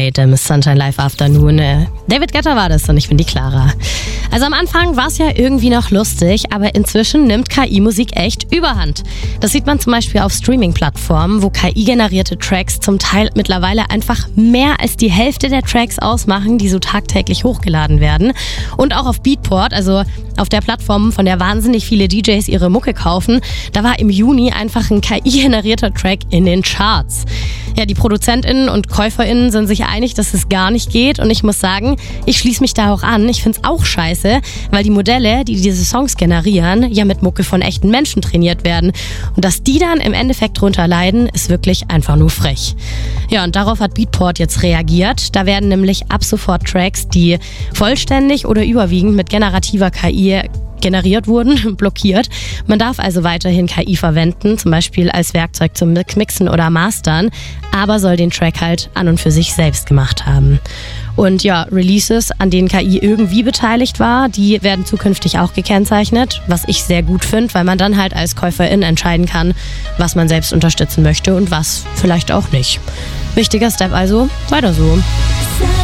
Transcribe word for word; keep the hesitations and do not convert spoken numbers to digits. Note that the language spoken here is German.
Late im Sunshine Live Afternoon. David Guetta war das und ich bin die Clara. Also am Anfang war es ja irgendwie noch lustig, aber inzwischen nimmt K I-Musik echt Überhand. Das sieht man zum Beispiel auf Streaming-Plattformen, wo K I-generierte Tracks zum Teil mittlerweile einfach mehr als die Hälfte der Tracks ausmachen, die so tagtäglich hochgeladen werden. Und auch auf Beatport, also auf der Plattform, von der wahnsinnig viele D Js ihre Mucke kaufen, da war im Juni einfach ein K I-generierter Track in den Charts. Ja, die ProduzentInnen und KäuferInnen sind sich einig, dass es gar nicht geht. Und ich muss sagen, ich schließe mich da auch an. Ich finde es auch scheiße, weil die Modelle, die diese Songs generieren, ja mit Mucke von echten Menschen trainiert werden. Und dass die dann im Endeffekt drunter leiden, ist wirklich einfach nur frech. Ja, und darauf hat Beatport jetzt reagiert. Da werden nämlich ab sofort Tracks, die vollständig oder überwiegend mit generativer K I generiert wurden, blockiert. Man darf also weiterhin K I verwenden, zum Beispiel als Werkzeug zum Mixen oder Mastern, aber soll den Track halt an und für sich selbst gemacht haben. Und ja, Releases, an denen K I irgendwie beteiligt war, die werden zukünftig auch gekennzeichnet, was ich sehr gut finde, weil man dann halt als Käuferin entscheiden kann, was man selbst unterstützen möchte und was vielleicht auch nicht. Wichtiger Step also, weiter so.